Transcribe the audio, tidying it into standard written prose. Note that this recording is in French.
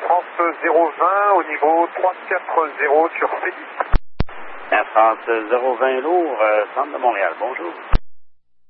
France 020 au niveau 340 sur C10. Air France 020 lourd, centre de Montréal, bonjour.